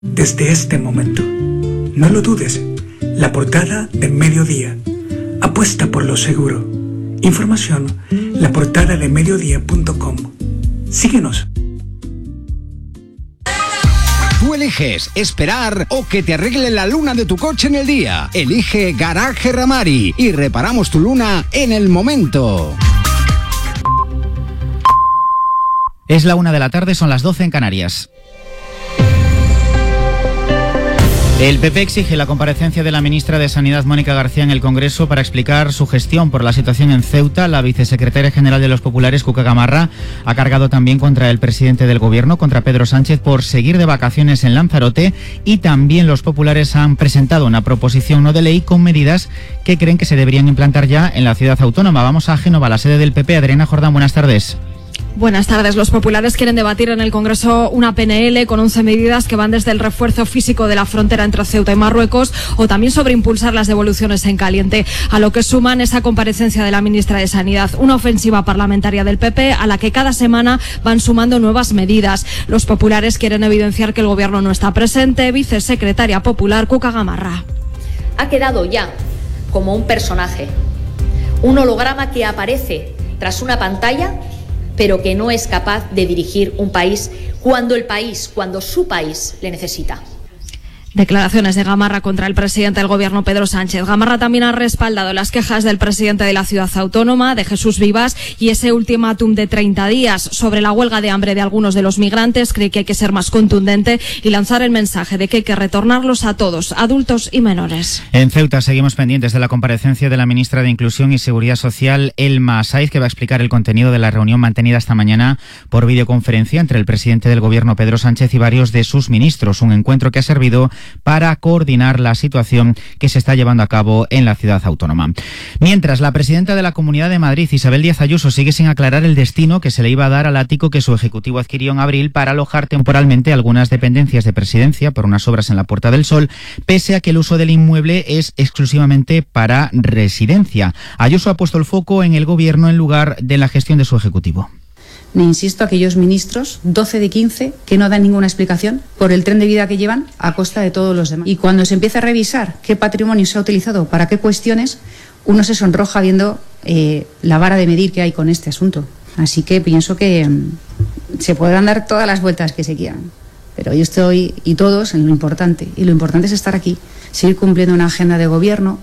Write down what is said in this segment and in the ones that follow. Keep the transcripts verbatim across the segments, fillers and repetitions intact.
Desde este momento, no lo dudes, la portada de Mediodía. Apuesta por lo seguro. Información, la portada de mediodía punto com. Síguenos. Tú eliges esperar o que te arregle la luna de tu coche en el día. Elige Garaje Ramari y reparamos tu luna en el momento. Es la una de la tarde, son las doce en Canarias. El P P exige la comparecencia de la ministra de Sanidad, Mónica García, en el Congreso para explicar su gestión por la situación en Ceuta. La vicesecretaria general de los populares, Cuca Gamarra, ha cargado también contra el presidente del Gobierno, contra Pedro Sánchez, por seguir de vacaciones en Lanzarote, y también los populares han presentado una proposición no de ley con medidas que creen que se deberían implantar ya en la ciudad autónoma. Vamos a Génova, la sede del P P. Adriana Jordán, buenas tardes. Buenas tardes. Los populares quieren debatir en el Congreso una P N L con once medidas que van desde el refuerzo físico de la frontera entre Ceuta y Marruecos o también sobre impulsar las devoluciones en caliente, a lo que suman esa comparecencia de la ministra de Sanidad, una ofensiva parlamentaria del P P a la que cada semana van sumando nuevas medidas. Los populares quieren evidenciar que el Gobierno no está presente. Vicesecretaria popular, Cuca Gamarra. Ha quedado ya como un personaje, un holograma que aparece tras una pantalla, pero que no es capaz de dirigir un país cuando el país, cuando su país le necesita. Declaraciones de Gamarra contra el presidente del Gobierno, Pedro Sánchez. Gamarra también ha respaldado las quejas del presidente de la ciudad autónoma, de Jesús Vivas, y ese ultimátum de treinta días sobre la huelga de hambre de algunos de los migrantes. Cree que hay que ser más contundente y lanzar el mensaje de que hay que retornarlos a todos, adultos y menores. En Ceuta seguimos pendientes de la comparecencia de la ministra de Inclusión y Seguridad Social, Elma Saiz, que va a explicar el contenido de la reunión mantenida esta mañana por videoconferencia entre el presidente del Gobierno, Pedro Sánchez, y varios de sus ministros. Un encuentro que ha servido para coordinar la situación que se está llevando a cabo en la ciudad autónoma. Mientras, la presidenta de la Comunidad de Madrid, Isabel Díaz Ayuso, sigue sin aclarar el destino que se le iba a dar al ático que su ejecutivo adquirió en abril para alojar temporalmente algunas dependencias de presidencia por unas obras en la Puerta del Sol, pese a que el uso del inmueble es exclusivamente para residencia. Ayuso ha puesto el foco en el Gobierno en lugar de la gestión de su ejecutivo. Me insisto a aquellos ministros, doce de quince, que no dan ninguna explicación por el tren de vida que llevan a costa de todos los demás. Y cuando se empieza a revisar qué patrimonio se ha utilizado para qué cuestiones, uno se sonroja viendo eh, la vara de medir que hay con este asunto. Así que pienso que um, se podrán dar todas las vueltas que se quieran. Pero yo estoy, y todos, en lo importante. Y lo importante es estar aquí, seguir cumpliendo una agenda de gobierno.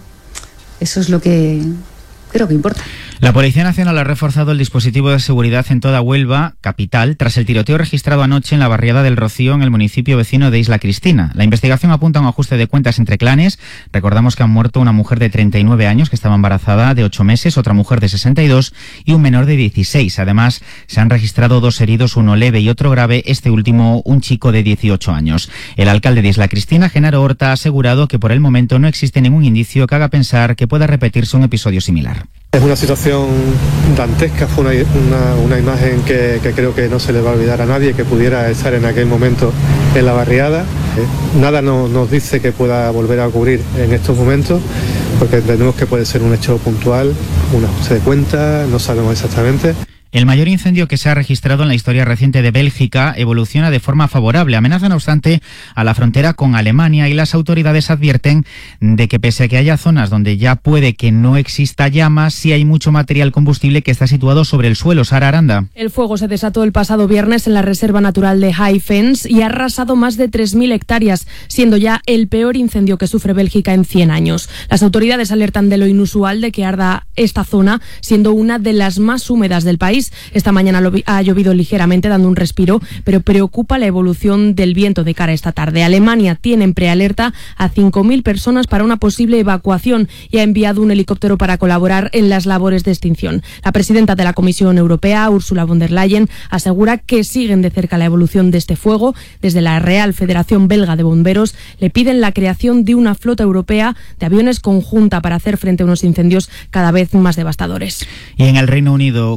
Eso es lo que creo que importa. La Policía Nacional ha reforzado el dispositivo de seguridad en toda Huelva, capital, tras el tiroteo registrado anoche en la barriada del Rocío, en el municipio vecino de Isla Cristina. La investigación apunta a un ajuste de cuentas entre clanes. Recordamos que han muerto una mujer de treinta y nueve años que estaba embarazada de ocho meses, otra mujer de sesenta y dos y un menor de dieciséis. Además, se han registrado dos heridos, uno leve y otro grave, este último un chico de dieciocho años. El alcalde de Isla Cristina, Genaro Horta, ha asegurado que por el momento no existe ningún indicio que haga pensar que pueda repetirse un episodio similar. Es una situación dantesca, fue una, una, una imagen que, que creo que no se le va a olvidar a nadie que pudiera estar en aquel momento en la barriada. Eh, nada no, nos dice que pueda volver a ocurrir en estos momentos, porque entendemos que puede ser un hecho puntual, un ajuste de cuentas, no sabemos exactamente. El mayor incendio que se ha registrado en la historia reciente de Bélgica evoluciona de forma favorable. Amenaza, no obstante, a la frontera con Alemania, y las autoridades advierten de que pese a que haya zonas donde ya puede que no exista llamas, sí hay mucho material combustible que está situado sobre el suelo. Sara Aranda. El fuego se desató el pasado viernes en la Reserva Natural de High Fence y ha arrasado más de tres mil hectáreas, siendo ya el peor incendio que sufre Bélgica en cien años. Las autoridades alertan de lo inusual de que arda esta zona, siendo una de las más húmedas del país. Esta mañana ha llovido ligeramente, dando un respiro, pero preocupa la evolución del viento de cara a esta tarde. Alemania tiene en prealerta a cinco mil personas para una posible evacuación y ha enviado un helicóptero para colaborar en las labores de extinción. La presidenta de la Comisión Europea, Ursula von der Leyen, asegura que siguen de cerca la evolución de este fuego. Desde la Real Federación Belga de Bomberos le piden la creación de una flota europea de aviones conjunta para hacer frente a unos incendios cada vez más devastadores. Y en el Reino Unido, casi un mes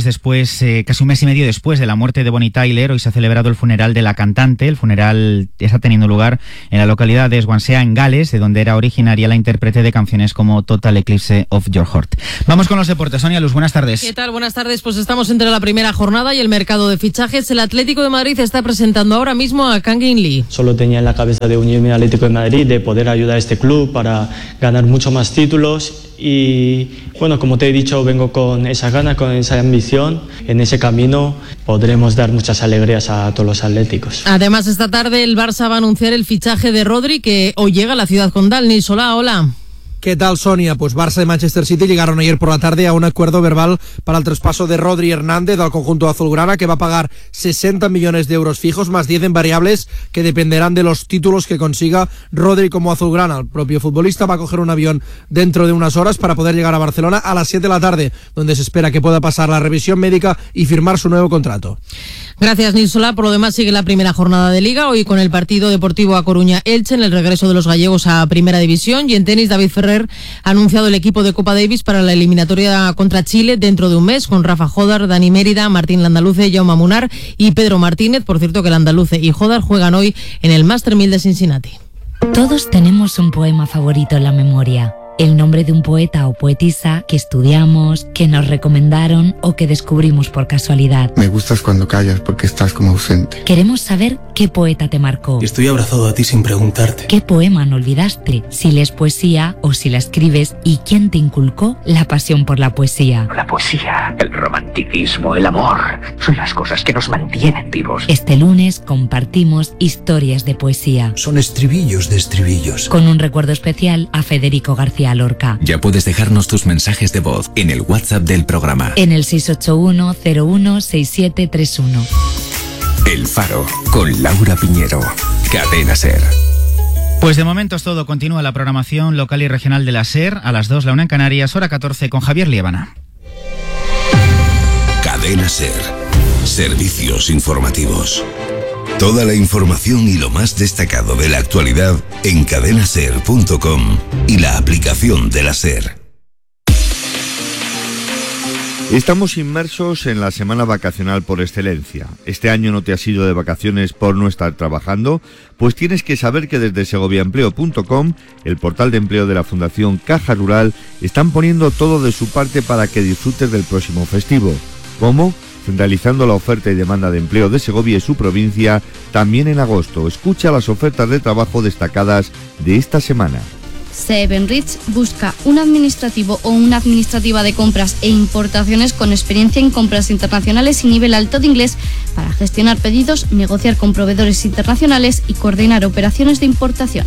después, eh, casi un mes y medio después de la muerte de Bonnie Tyler, hoy se ha celebrado el funeral de la cantante. El funeral está teniendo lugar en la localidad de Swansea, en Gales, de donde era originaria la intérprete de canciones como Total Eclipse of Your Heart. Vamos con los deportes. Sonia Luz, buenas tardes. ¿Qué tal? Buenas tardes. Pues estamos entre la primera jornada y el mercado de fichajes. El Atlético de Madrid está presentando ahora mismo a Kangin Lee. Solo tenía en la cabeza de unirme al Atlético de Madrid, de poder ayudar a este club para ganar mucho más títulos. Y bueno, como te he dicho, vengo con esa gana, con esa ambición. En ese camino podremos dar muchas alegrías a todos los atléticos. Además, esta tarde el Barça va a anunciar el fichaje de Rodri, que hoy llega a la ciudad condal. Nils Solá, hola. ¿Qué tal, Sonia? Pues Barça y Manchester City llegaron ayer por la tarde a un acuerdo verbal para el traspaso de Rodri Hernández al conjunto azulgrana, que va a pagar sesenta millones de euros fijos más diez en variables que dependerán de los títulos que consiga Rodri como azulgrana. El propio futbolista va a coger un avión dentro de unas horas para poder llegar a Barcelona a las siete de la tarde, donde se espera que pueda pasar la revisión médica y firmar su nuevo contrato. Gracias, Nils Solá. Por lo demás, sigue la primera jornada de Liga, hoy con el partido Deportivo A Coruña-Elche en el regreso de los gallegos a Primera División. Y en tenis, David Ferrer ha anunciado el equipo de Copa Davis para la eliminatoria contra Chile dentro de un mes, con Rafa Jodar, Dani Mérida, Martín Landaluce, Jaume Munar y Pedro Martínez. Por cierto, que Landaluce y Jodar juegan hoy en el Master mil de Cincinnati. Todos tenemos un poema favorito en la memoria. El nombre de un poeta o poetisa que estudiamos, que nos recomendaron o que descubrimos por casualidad. Me gustas cuando callas porque estás como ausente. Queremos saber qué poeta te marcó. Y estoy abrazado a ti sin preguntarte. ¿Qué poema no olvidaste? Si lees poesía o si la escribes, y quién te inculcó la pasión por la poesía. La poesía, el romanticismo, el amor, son las cosas que nos mantienen vivos. Este lunes compartimos historias de poesía. Son estribillos de estribillos. Con un recuerdo especial a Federico García Lorca. Ya puedes dejarnos tus mensajes de voz en el WhatsApp del programa. En el seis ocho uno cero uno seis siete tres uno. El Faro, con Laura Piñero. Cadena SER. Pues de momento es todo. Continúa la programación local y regional de la SER. A las dos, la una en Canarias, hora catorce, con Javier Liébana. Cadena SER. Servicios informativos. Toda la información y lo más destacado de la actualidad en cadena ser punto com y la aplicación de la SER. Estamos inmersos en la semana vacacional por excelencia. ¿Este año no te has ido de vacaciones por no estar trabajando? Pues tienes que saber que desde segovia empleo punto com, el portal de empleo de la Fundación Caja Rural, están poniendo todo de su parte para que disfrutes del próximo festivo. ¿Cómo? Centralizando la oferta y demanda de empleo de Segovia y su provincia también en agosto. Escucha las ofertas de trabajo destacadas de esta semana. Seven Rich busca un administrativo o una administrativa de compras e importaciones con experiencia en compras internacionales y nivel alto de inglés para gestionar pedidos, negociar con proveedores internacionales y coordinar operaciones de importación.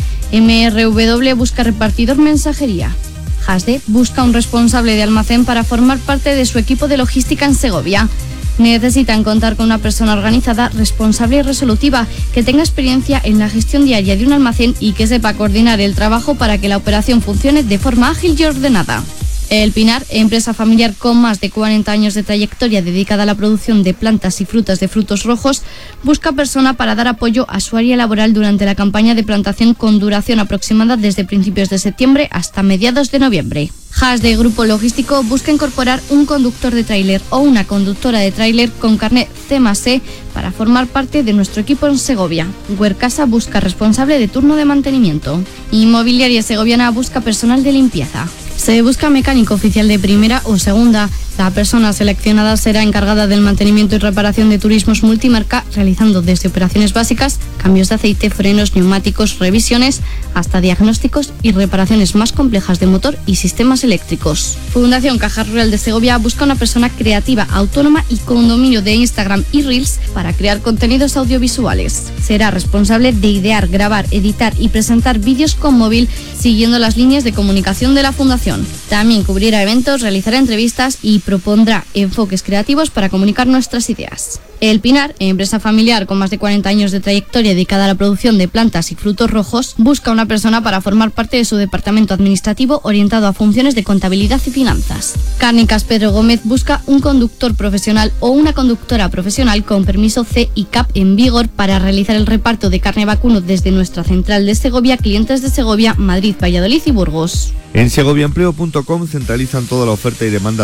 M R W busca repartidor mensajería. Hasde busca un responsable de almacén para formar parte de su equipo de logística en Segovia. Necesitan contar con una persona organizada, responsable y resolutiva, que tenga experiencia en la gestión diaria de un almacén y que sepa coordinar el trabajo para que la operación funcione de forma ágil y ordenada. El Pinar, empresa familiar con más de cuarenta años de trayectoria dedicada a la producción de plantas y frutas de frutos rojos, busca persona para dar apoyo a su área laboral durante la campaña de plantación con duración aproximada desde principios de septiembre hasta mediados de noviembre. Haas de Grupo Logístico busca incorporar un conductor de tráiler o una conductora de tráiler con carnet C más E para formar parte de nuestro equipo en Segovia. Huercasa busca responsable de turno de mantenimiento. Inmobiliaria Segoviana busca personal de limpieza. Se busca mecánico oficial de primera o segunda. La persona seleccionada será encargada del mantenimiento y reparación de turismos multimarca, realizando desde operaciones básicas, cambios de aceite, frenos, neumáticos, revisiones, hasta diagnósticos y reparaciones más complejas de motor y sistemas eléctricos. Fundación Caja Rural de Segovia busca una persona creativa, autónoma y con dominio de Instagram y Reels para crear contenidos audiovisuales. Será responsable de idear, grabar, editar y presentar vídeos con móvil, siguiendo las líneas de comunicación de la Fundación. También cubrirá eventos, realizará entrevistas y propondrá enfoques creativos para comunicar nuestras ideas. El Pinar, empresa familiar con más de cuarenta años de trayectoria dedicada a la producción de plantas y frutos rojos, busca una persona para formar parte de su departamento administrativo orientado a funciones de contabilidad y finanzas. Cárnicas Pedro Gómez busca un conductor profesional o una conductora profesional con permiso C y C A P en vigor para realizar el reparto de carne vacuno desde nuestra central de Segovia, clientes de Segovia, Madrid, Valladolid y Burgos. En segovia empleo punto com centralizan toda la oferta y demanda de empleo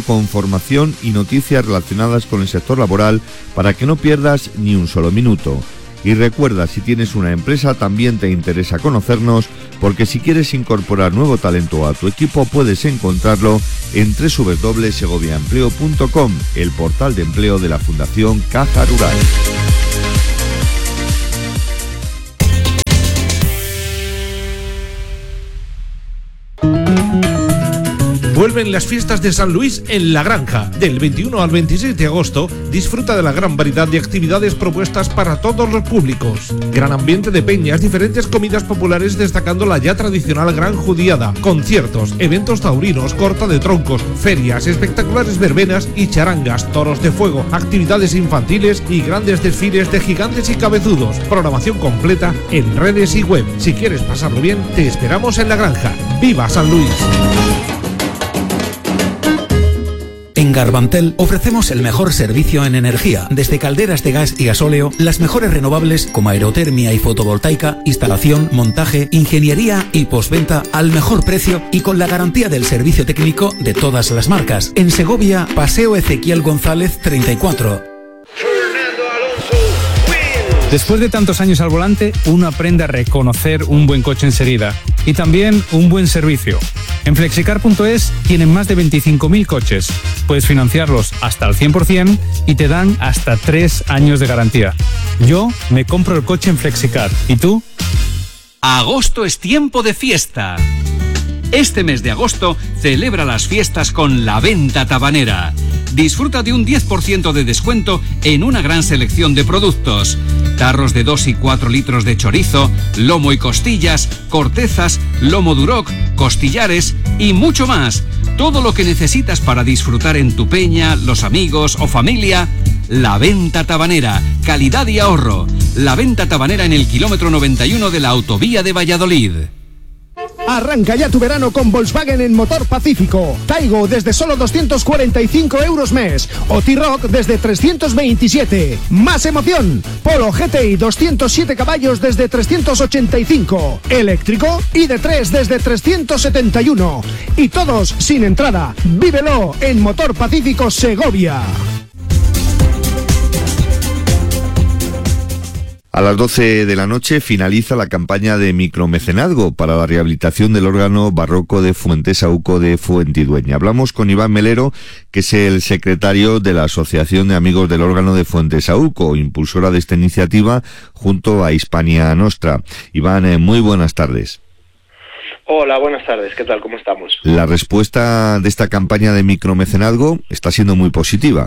con formación y noticias relacionadas con el sector laboral para que no pierdas ni un solo minuto. Y recuerda, si tienes una empresa también te interesa conocernos, porque si quieres incorporar nuevo talento a tu equipo puedes encontrarlo en doble u doble u doble u punto segovia empleo punto com, el portal de empleo de la Fundación Caja Rural. Vuelven las fiestas de San Luis en La Granja. Del veintiuno al veintiséis de agosto, disfruta de la gran variedad de actividades propuestas para todos los públicos. Gran ambiente de peñas, diferentes comidas populares destacando la ya tradicional Gran Judiada, conciertos, eventos taurinos, corta de troncos, ferias, espectaculares verbenas y charangas, toros de fuego, actividades infantiles y grandes desfiles de gigantes y cabezudos. Programación completa en redes y web. Si quieres pasarlo bien, te esperamos en La Granja. ¡Viva San Luis! En Garbantel ofrecemos el mejor servicio en energía, desde calderas de gas y gasóleo, las mejores renovables como aerotermia y fotovoltaica, instalación, montaje, ingeniería y postventa al mejor precio y con la garantía del servicio técnico de todas las marcas. En Segovia, Paseo Ezequiel González treinta y cuatro. Después de tantos años al volante, uno aprende a reconocer un buen coche enseguida y también un buen servicio. En flexicar punto es tienen más de veinticinco mil coches. Puedes financiarlos hasta el cien por ciento y te dan hasta tres años de garantía. Yo me compro el coche en Flexicar. ¿Y tú? Agosto es tiempo de fiesta. Este mes de agosto celebra las fiestas con la venta tabanera. Disfruta de un diez por ciento de descuento en una gran selección de productos. Tarros de dos y cuatro litros de chorizo, lomo y costillas, cortezas, lomo duroc, costillares y mucho más. Todo lo que necesitas para disfrutar en tu peña, los amigos o familia. La Venta Tabanera, calidad y ahorro. La Venta Tabanera en el kilómetro noventa y uno de la autovía de Valladolid. Arranca ya tu verano con Volkswagen en Motor Pacífico. Taigo desde solo doscientos cuarenta y cinco euros mes. O T-Roc desde trescientos veintisiete. ¡Más emoción! Polo G T I doscientos siete caballos desde trescientos ochenta y cinco. Eléctrico I D tres desde trescientos setenta y uno. Y todos sin entrada. Vívelo en Motor Pacífico Segovia. A las doce de la noche finaliza la campaña de micromecenazgo para la rehabilitación del órgano barroco de Fuentesauco de Fuentidueña. Hablamos con Iván Melero, que es el secretario de la Asociación de Amigos del Órgano de Fuentesauco, impulsora de esta iniciativa junto a Hispania Nostra. Iván, eh, muy buenas tardes. Hola, buenas tardes. ¿Qué tal? ¿Cómo estamos? La respuesta de esta campaña de micromecenazgo está siendo muy positiva.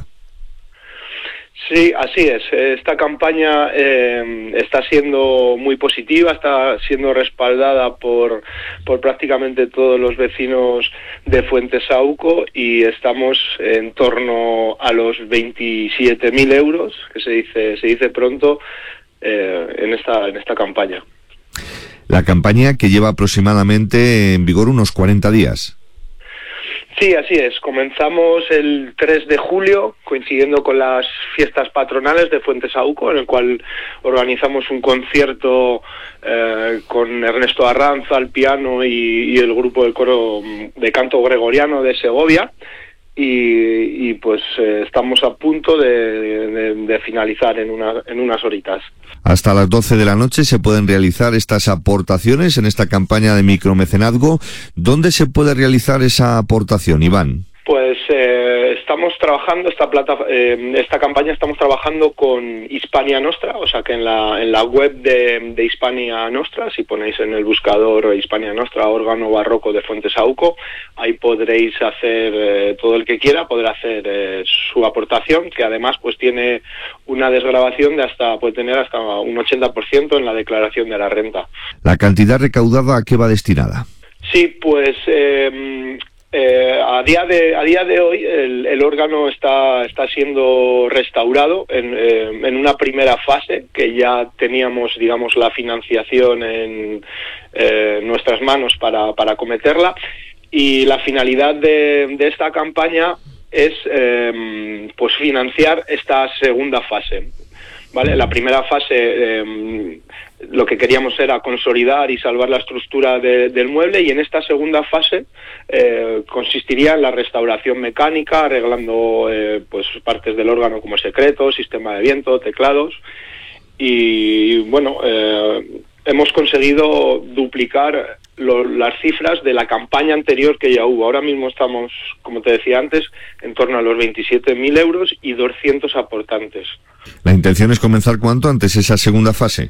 Sí, así es. Esta campaña eh, está siendo muy positiva, está siendo respaldada por, por prácticamente todos los vecinos de Fuentesauco y estamos en torno a los veintisiete mil euros, que se dice se dice pronto, eh, en esta en esta campaña. La campaña que lleva aproximadamente en vigor unos cuarenta días. Sí, así es. Comenzamos el tres de julio, coincidiendo con las fiestas patronales de Fuentesauco, en el cual organizamos un concierto eh, con Ernesto Arranz al piano y, y el grupo del coro de canto gregoriano de Segovia. Y, y pues eh, estamos a punto de, de, de finalizar en, una, en unas horitas. Hasta las doce de la noche se pueden realizar estas aportaciones en esta campaña de micromecenazgo. ¿Dónde se puede realizar esa aportación, Iván? Pues eh, estamos trabajando, esta plata, eh, esta campaña estamos trabajando con Hispania Nostra, o sea que en la en la web de, de Hispania Nostra, si ponéis en el buscador Hispania Nostra, órgano barroco de Fuentesauco, ahí podréis hacer, eh, todo el que quiera, podrá hacer eh, su aportación, que además pues tiene una desgravación de hasta, puede tener hasta un ochenta por ciento en la declaración de la renta. ¿La cantidad recaudada a qué va destinada? Sí, pues... Eh, Eh, a día de a día de hoy el, el órgano está está siendo restaurado en, eh, en una primera fase, que ya teníamos, digamos, la financiación en eh, nuestras manos para para acometerla, y la finalidad de, de esta campaña es eh, pues financiar esta segunda fase. ¿vale? La primera fase eh, lo que queríamos era consolidar y salvar la estructura de, del mueble, y en esta segunda fase eh, consistiría en la restauración mecánica, arreglando eh, pues partes del órgano como el secreto, sistema de viento, teclados, y bueno, eh, hemos conseguido duplicar lo, las cifras de la campaña anterior que ya hubo. Ahora mismo estamos, como te decía antes, en torno a los veintisiete mil euros y doscientos aportantes. ¿La intención es comenzar cuánto antes esa segunda fase?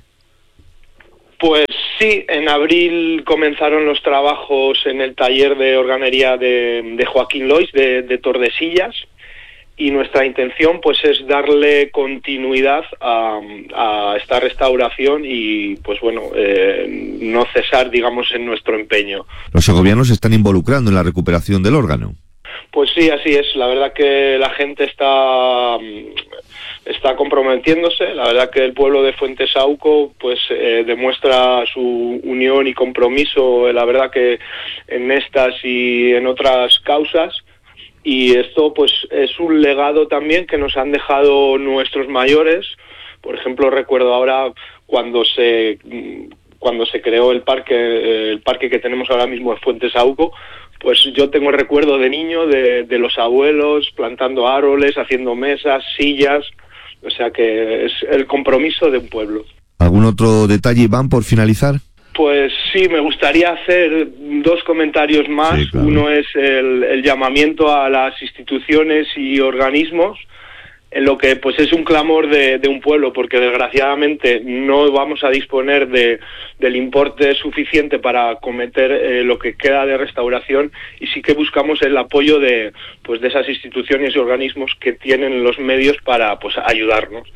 Pues sí, en abril comenzaron los trabajos en el taller de organería de, de Joaquín Lois, de, de Tordesillas, y nuestra intención pues es darle continuidad a, a esta restauración y pues bueno, eh, no cesar, digamos, en nuestro empeño. Los segovianos se están involucrando en la recuperación del órgano. Pues sí, así es. La verdad que la gente está está comprometiéndose. La verdad que el pueblo de Fuentesauco pues eh, demuestra su unión y compromiso, la verdad que en estas y en otras causas. Y esto pues es un legado también que nos han dejado nuestros mayores. Por ejemplo, recuerdo ahora cuando se cuando se creó el parque el parque que tenemos ahora mismo en Fuentesauco, pues yo tengo el recuerdo de niño de, de los abuelos plantando árboles, haciendo mesas, sillas, o sea que es el compromiso de un pueblo. ¿Algún otro detalle, Iván, por finalizar? Pues sí, me gustaría hacer dos comentarios más. Sí, claro. Uno es el, el llamamiento a las instituciones y organismos, en lo que pues es un clamor de, de un pueblo, porque desgraciadamente no vamos a disponer de, del importe suficiente para acometer eh, lo que queda de restauración, y sí que buscamos el apoyo de pues de esas instituciones y organismos que tienen los medios para pues ayudarnos.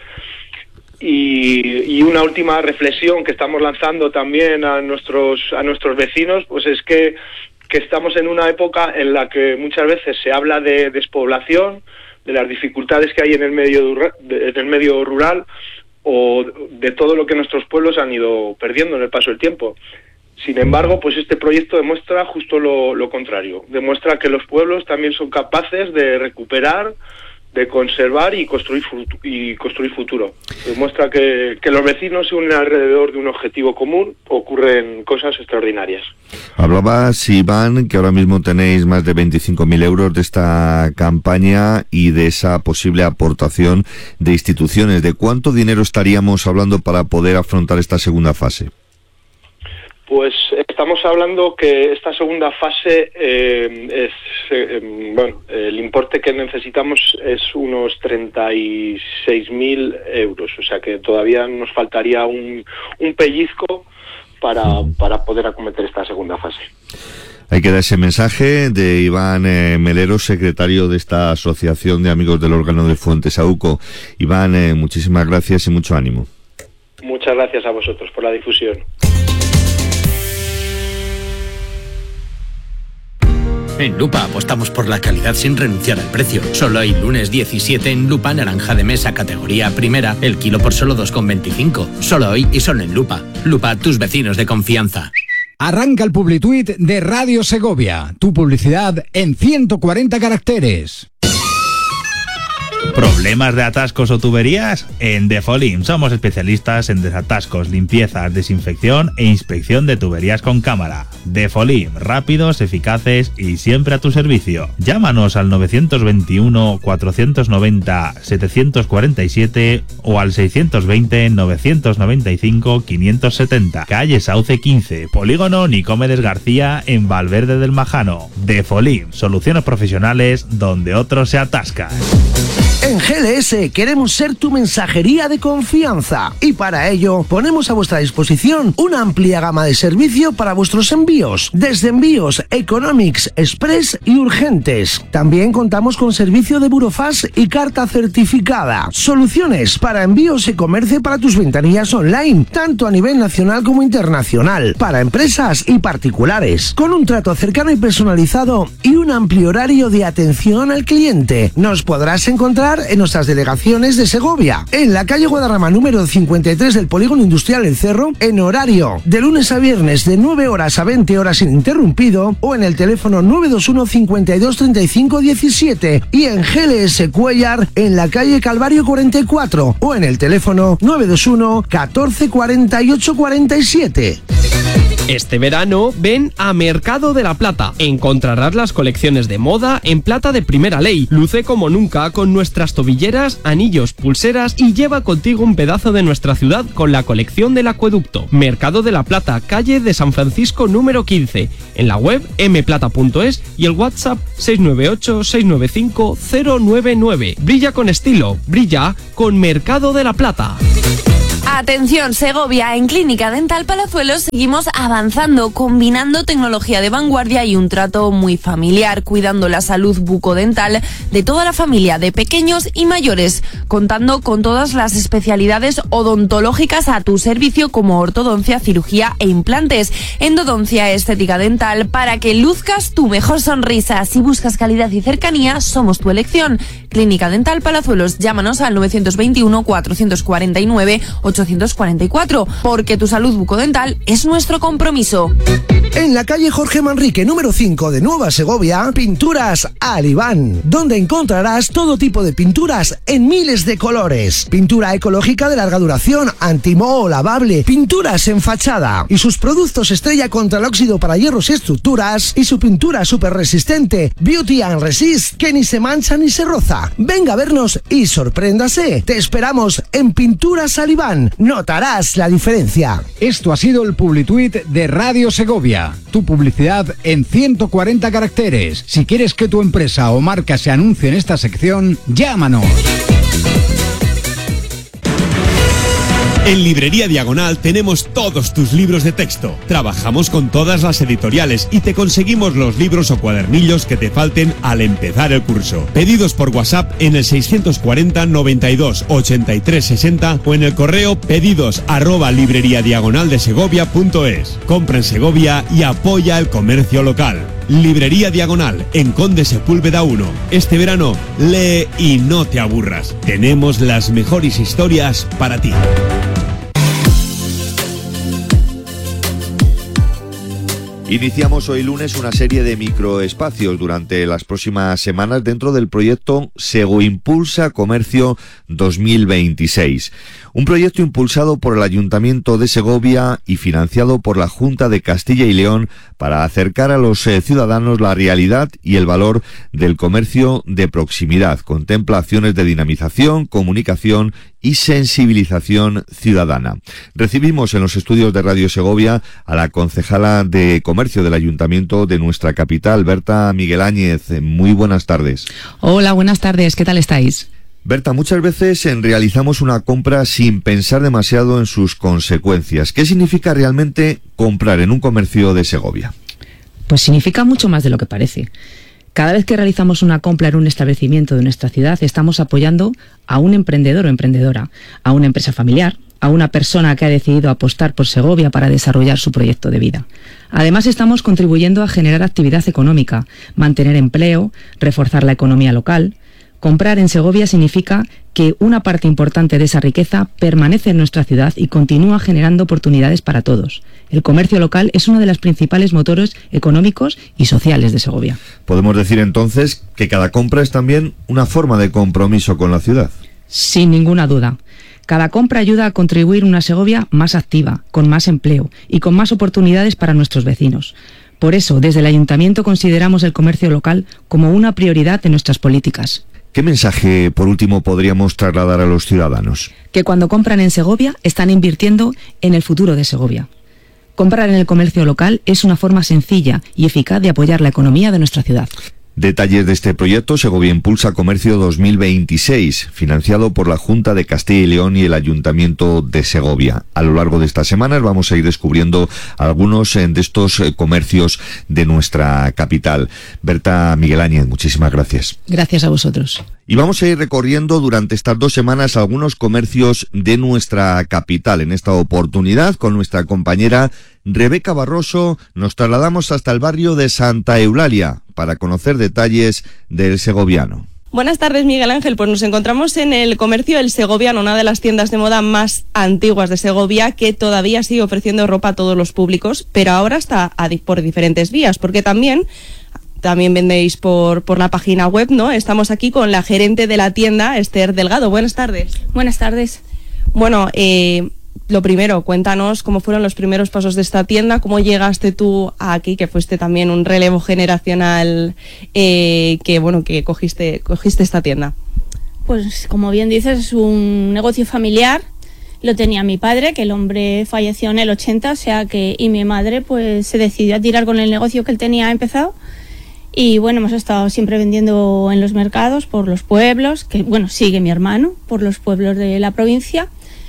Y, y una última reflexión que estamos lanzando también a nuestros a nuestros vecinos, pues es que, que estamos en una época en la que muchas veces se habla de despoblación, de las dificultades que hay en el medio en el medio rural, o de todo lo que nuestros pueblos han ido perdiendo en el paso del tiempo. Sin embargo, pues este proyecto demuestra justo lo, lo contrario. Demuestra que los pueblos también son capaces de recuperar, de conservar y construir y construir futuro. Demuestra que, que los vecinos se unen alrededor de un objetivo común, ocurren cosas extraordinarias. Hablabas, Iván, que ahora mismo tenéis más de veinticinco mil euros de esta campaña y de esa posible aportación de instituciones. ¿De cuánto dinero estaríamos hablando para poder afrontar esta segunda fase? Pues estamos hablando que esta segunda fase eh, es, eh, bueno, el importe que necesitamos es unos treinta y seis mil euros, o sea que todavía nos faltaría un, un pellizco para, para poder acometer esta segunda fase. Ahí queda ese mensaje de Iván eh, Melero, secretario de esta Asociación de Amigos del Órgano de Fuentesauco. Iván, eh, muchísimas gracias y mucho ánimo. Muchas gracias a vosotros por la difusión. En Lupa apostamos por la calidad sin renunciar al precio. Solo hay lunes diecisiete en Lupa naranja de mesa categoría primera, el kilo por solo dos con veinticinco. Solo hoy y solo en Lupa. Lupa, tus vecinos de confianza. Arranca el Publituit de Radio Segovia. Tu publicidad en ciento cuarenta caracteres. ¿Problemas de atascos o tuberías? En Defolim somos especialistas en desatascos, limpiezas, desinfección e inspección de tuberías con cámara. Defolim, rápidos, eficaces y siempre a tu servicio. Llámanos al nueve dos uno, cuatro nueve cero, siete cuatro siete o al seis dos cero, nueve nueve cinco, cinco siete cero. Calle Sauce quince, Polígono Nicomedes García en Valverde del Majano. Defolim, soluciones profesionales donde otros se atascan. En G L S queremos ser tu mensajería de confianza y para ello ponemos a vuestra disposición una amplia gama de servicio para vuestros envíos, desde envíos Economics, Express y urgentes. También contamos con servicio de burofax y carta certificada. Soluciones para envíos y comercio para tus ventanillas online, tanto a nivel nacional como internacional, para empresas y particulares, con un trato cercano y personalizado y un amplio horario de atención al cliente. Nos podrás encontrar comprar en nuestras delegaciones de Segovia, en la calle Guadarrama número cincuenta y tres del Polígono Industrial El Cerro, en horario de lunes a viernes de nueve horas a veinte horas ininterrumpido, o en el teléfono nueve dos uno, cincuenta y dos, treinta y cinco, diecisiete, y en G L S Cuellar en la calle Calvario cuarenta y cuatro, o en el teléfono nueve dos uno, catorce, cuarenta y ocho, cuarenta y siete. Este verano ven a Mercado de la Plata. Encontrarás las colecciones de moda en plata de primera ley. Luce como nunca con nuestras tobilleras, anillos, pulseras y lleva contigo un pedazo de nuestra ciudad con la colección del acueducto. Mercado de la Plata, calle de San Francisco número quince. En la web eme plata punto es y el WhatsApp seis nueve ocho, seis nueve cinco, cero nueve nueve. Brilla con estilo, brilla con Mercado de la Plata. Atención, Segovia, en Clínica Dental Palazuelos seguimos avanzando, combinando tecnología de vanguardia y un trato muy familiar, cuidando la salud bucodental de toda la familia, de pequeños y mayores, contando con todas las especialidades odontológicas a tu servicio, como ortodoncia, cirugía e implantes, endodoncia, estética dental, para que luzcas tu mejor sonrisa. Si buscas calidad y cercanía, somos tu elección. Clínica Dental Palazuelos, llámanos al nueve dos uno, cuatro cuatro nueve, ocho cuatro cuatro, porque tu salud bucodental es nuestro compromiso. En la calle Jorge Manrique número cinco de Nueva Segovia, Pinturas Alibán, donde encontrarás todo tipo de pinturas en miles de colores. Pintura ecológica de larga duración, antimoho, lavable, pinturas en fachada y sus productos estrella contra el óxido para hierros y estructuras, y su pintura súper resistente, Beauty and Resist, que ni se mancha ni se roza. Venga a vernos y sorpréndase. Te esperamos en Pinturas Alibán. Notarás la diferencia. Esto ha sido el Publituit de Radio Segovia. Tu publicidad en ciento cuarenta caracteres. Si quieres que tu empresa o marca se anuncie en esta sección, llámanos. En Librería Diagonal tenemos todos tus libros de texto. Trabajamos con todas las editoriales y te conseguimos los libros o cuadernillos que te falten al empezar el curso. Pedidos por WhatsApp en el seiscientos cuarenta, noventa y dos, ochenta y tres, sesenta o en el correo pedidos arroba libreriadiagonaldesegovia.es. Compra en Segovia y apoya el comercio local. Librería Diagonal, en Conde Sepúlveda uno. Este verano, lee y no te aburras. Tenemos las mejores historias para ti. Iniciamos hoy lunes una serie de microespacios durante las próximas semanas dentro del proyecto Segoimpulsa Comercio dos mil veintiséis. Un proyecto impulsado por el Ayuntamiento de Segovia y financiado por la Junta de Castilla y León para acercar a los eh, ciudadanos la realidad y el valor del comercio de proximidad. Contempla acciones de dinamización, comunicación y sensibilización ciudadana. Recibimos en los estudios de Radio Segovia a la concejala de Comercio del Ayuntamiento de nuestra capital, Berta Miguel Áñez. Muy buenas tardes. Hola, buenas tardes. ¿Qué tal estáis? Berta, muchas veces en, realizamos una compra sin pensar demasiado en sus consecuencias. ¿Qué significa realmente comprar en un comercio de Segovia? Pues significa mucho más de lo que parece. Cada vez que realizamos una compra en un establecimiento de nuestra ciudad, estamos apoyando a un emprendedor o emprendedora, a una empresa familiar, a una persona que ha decidido apostar por Segovia para desarrollar su proyecto de vida. Además, estamos contribuyendo a generar actividad económica, mantener empleo, reforzar la economía local. Comprar en Segovia significa que una parte importante de esa riqueza permanece en nuestra ciudad y continúa generando oportunidades para todos. El comercio local es uno de los principales motores económicos y sociales de Segovia. Podemos decir entonces que cada compra es también una forma de compromiso con la ciudad. Sin ninguna duda. Cada compra ayuda a contribuir a una Segovia más activa, con más empleo y con más oportunidades para nuestros vecinos. Por eso, desde el Ayuntamiento consideramos el comercio local como una prioridad de nuestras políticas. ¿Qué mensaje, por último, podríamos trasladar a los ciudadanos? Que cuando compran en Segovia están invirtiendo en el futuro de Segovia. Comprar en el comercio local es una forma sencilla y eficaz de apoyar la economía de nuestra ciudad. Detalles de este proyecto Segovia Impulsa Comercio dos mil veintiséis, financiado por la Junta de Castilla y León y el Ayuntamiento de Segovia. A lo largo de estas semanas vamos a ir descubriendo algunos de estos comercios de nuestra capital. Berta Miguel Áñez, muchísimas gracias. Gracias a vosotros. Y vamos a ir recorriendo durante estas dos semanas algunos comercios de nuestra capital. En esta oportunidad, con nuestra compañera Rebeca Barroso, nos trasladamos hasta el barrio de Santa Eulalia para conocer detalles del segoviano. Buenas tardes, Miguel Ángel. Pues nos encontramos en el comercio El Segoviano, una de las tiendas de moda más antiguas de Segovia, que todavía sigue ofreciendo ropa a todos los públicos, pero ahora está a, por diferentes vías, porque también, también vendéis por, por la página web, ¿no? Estamos aquí con la gerente de la tienda, Esther Delgado. Buenas tardes. Buenas tardes. Bueno, eh... lo primero, cuéntanos cómo fueron los primeros pasos de esta tienda, cómo llegaste tú aquí, que fuiste también un relevo generacional, eh, que bueno, que cogiste, cogiste esta tienda. Pues como bien dices, es un negocio familiar, lo tenía mi padre, que el hombre falleció en el ochenta, o sea que, y mi madre pues se decidió a tirar con el negocio que él tenía empezado, y bueno, hemos estado siempre vendiendo en los mercados, por los pueblos, que bueno, sigue mi hermano, por los pueblos de la provincia.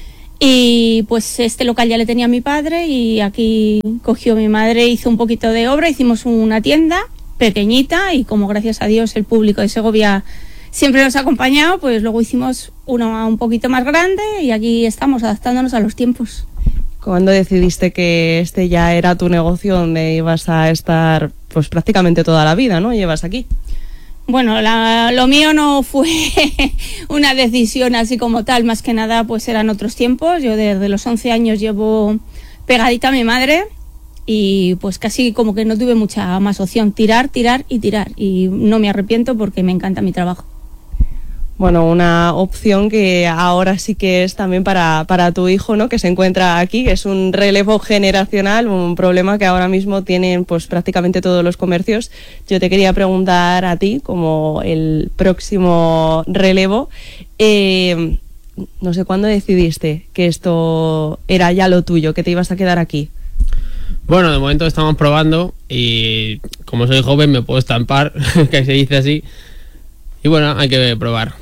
Y pues este local ya le tenía a mi padre y aquí cogió mi madre, hizo un poquito de obra, hicimos una tienda pequeñita y como gracias a Dios el público de Segovia siempre nos ha acompañado, pues luego hicimos una un poquito más grande y aquí estamos adaptándonos a los tiempos. ¿Cuándo decidiste que este ya era tu negocio donde ibas a estar pues prácticamente toda la vida, ¿no? Llevas aquí. Bueno, la, lo mío no fue una decisión así como tal, más que nada pues eran otros tiempos. Yo desde los once años llevo pegadita a mi madre y pues casi como que no tuve mucha más opción, tirar, tirar y tirar. Y no me arrepiento porque me encanta mi trabajo. Bueno, una opción que ahora sí que es también para, para tu hijo, ¿no? Que se encuentra aquí, que es un relevo generacional, un problema que ahora mismo tienen pues prácticamente todos los comercios. Yo te quería preguntar a ti, como el próximo relevo, eh, no sé, ¿cuándo decidiste que esto era ya lo tuyo, que te ibas a quedar aquí? Bueno, de momento estamos probando y como soy joven me puedo estampar, que se dice así, y bueno, hay que probar.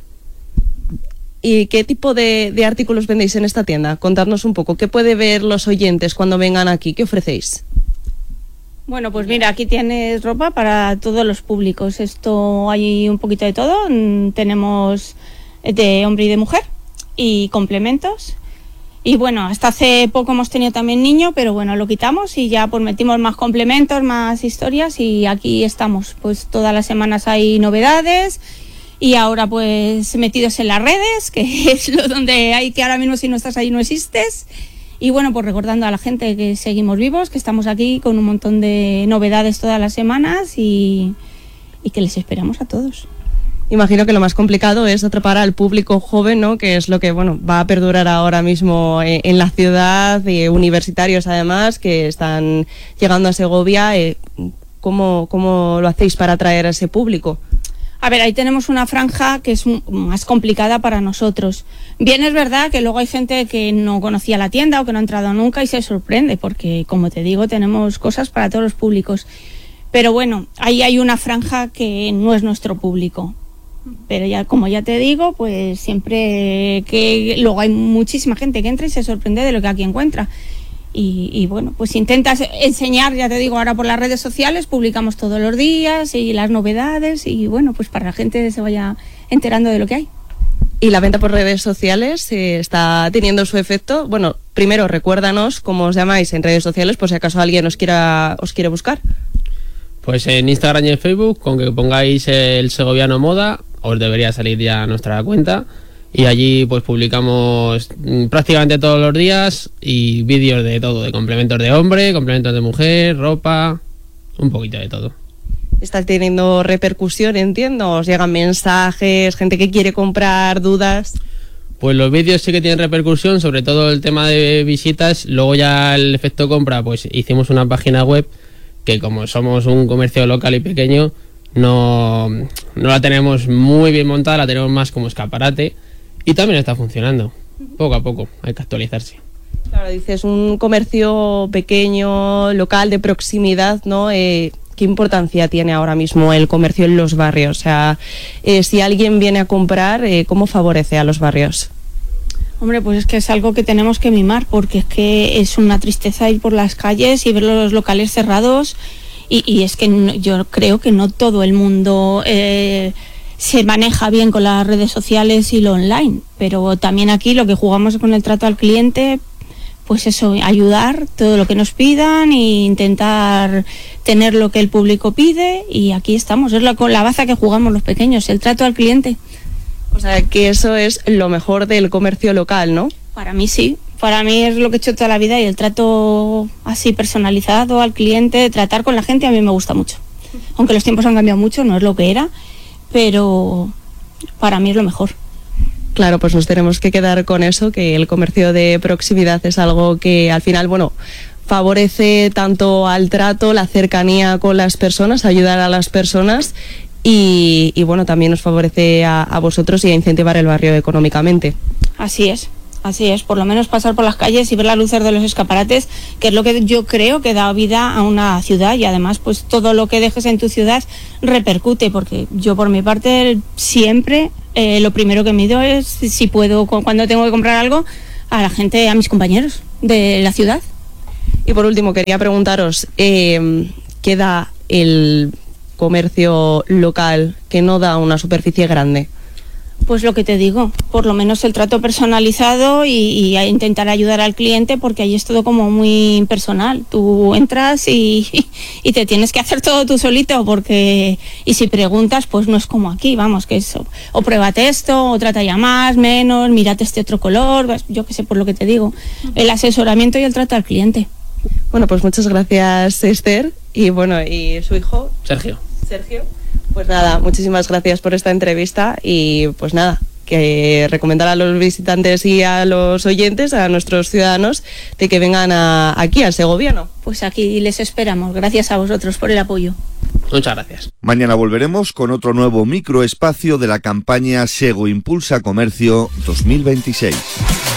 ¿Y qué tipo de, de artículos vendéis en esta tienda? Contadnos un poco. ¿Qué puede ver los oyentes cuando vengan aquí? ¿Qué ofrecéis? Bueno, pues mira, aquí tienes ropa para todos los públicos. Esto hay un poquito de todo. Tenemos de hombre y de mujer y complementos. Y bueno, hasta hace poco hemos tenido también niño, pero bueno, lo quitamos y ya pues metimos más complementos, más historias y aquí estamos. Pues todas las semanas hay novedades. Y ahora pues metidos en las redes, que es lo donde hay que ahora mismo si no estás ahí no existes. Y bueno, pues recordando a la gente que seguimos vivos, que estamos aquí con un montón de novedades todas las semanas y, y que les esperamos a todos. Imagino que lo más complicado es atrapar al público joven, ¿no? Que es lo que bueno va a perdurar ahora mismo en, en la ciudad, de universitarios además, que están llegando a Segovia. Eh, ¿cómo, ¿Cómo lo hacéis para atraer a ese público? A ver, ahí tenemos una franja que es más complicada para nosotros. Bien, es verdad que luego hay gente que no conocía la tienda o que no ha entrado nunca y se sorprende porque, como te digo, tenemos cosas para todos los públicos. Pero bueno, ahí hay una franja que no es nuestro público. Pero ya, como ya te digo, pues siempre que luego hay muchísima gente que entra y se sorprende de lo que aquí encuentra. Y, y bueno, pues intentas enseñar, ya te digo, ahora por las redes sociales, publicamos todos los días y las novedades y bueno, pues para la gente se vaya enterando de lo que hay. ¿Y la venta por redes sociales eh, está teniendo su efecto? Bueno, primero recuérdanos cómo os llamáis en redes sociales por si acaso alguien os quiera os quiere buscar. Pues en Instagram y en Facebook, con que pongáis el Segoviano Moda, os debería salir ya nuestra cuenta. Y allí pues publicamos prácticamente todos los días y vídeos de todo, de complementos de hombre, complementos de mujer, ropa, un poquito de todo. ¿Está teniendo repercusión, entiendo? ¿Os llegan mensajes, gente que quiere comprar, dudas? Pues los vídeos sí que tienen repercusión, sobre todo el tema de visitas. Luego ya el efecto compra, pues hicimos una página web que como somos un comercio local y pequeño, no, no la tenemos muy bien montada, la tenemos más como escaparate. Y también está funcionando, poco a poco, hay que actualizarse. Claro, dices, un comercio pequeño, local, de proximidad, ¿no? Eh, ¿Qué importancia tiene ahora mismo el comercio en los barrios? O sea, eh, si alguien viene a comprar, eh, ¿cómo favorece a los barrios? Hombre, pues es que es algo que tenemos que mimar, porque es que es una tristeza ir por las calles y ver los locales cerrados. Y, y es que no, yo creo que no todo el mundo... Eh, se maneja bien con las redes sociales y lo online, pero también aquí lo que jugamos es con el trato al cliente, pues eso, ayudar todo lo que nos pidan e intentar tener lo que el público pide, y aquí estamos, es la, la baza que jugamos los pequeños, el trato al cliente. O sea, que eso es lo mejor del comercio local, ¿no? Para mí sí, para mí es lo que he hecho toda la vida, y el trato así personalizado al cliente, tratar con la gente, a mí me gusta mucho. Aunque los tiempos han cambiado mucho, no es lo que era, pero para mí es lo mejor. Claro, pues nos tenemos que quedar con eso, que el comercio de proximidad es algo que al final, bueno, favorece tanto al trato, la cercanía con las personas, ayudar a las personas y, y bueno, también nos favorece a, a vosotros y a incentivar el barrio económicamente. Así es. Así es, por lo menos pasar por las calles y ver las luces de los escaparates, que es lo que yo creo que da vida a una ciudad, y además pues todo lo que dejes en tu ciudad repercute, porque yo por mi parte siempre eh, lo primero que mido es si puedo, cuando tengo que comprar algo, a la gente, a mis compañeros de la ciudad. Y por último quería preguntaros, eh, ¿qué da el comercio local que no da una superficie grande? Pues lo que te digo, por lo menos el trato personalizado y, y a intentar ayudar al cliente, porque ahí es todo como muy personal. Tú entras y, y te tienes que hacer todo tú solito, porque y si preguntas, pues no es como aquí, vamos, que eso. O pruébate esto, o trata ya más, menos, mírate este otro color, yo qué sé, por lo que te digo. El asesoramiento y el trato al cliente. Bueno, pues muchas gracias, Esther, y bueno, y su hijo Sergio. Sergio. Pues nada, muchísimas gracias por esta entrevista y pues nada, que recomendar a los visitantes y a los oyentes, a nuestros ciudadanos, de que vengan a, aquí al Segoviano. Pues aquí les esperamos, gracias a vosotros por el apoyo. Muchas gracias. Mañana volveremos con otro nuevo microespacio de la campaña Sego Impulsa Comercio dos mil veintiséis.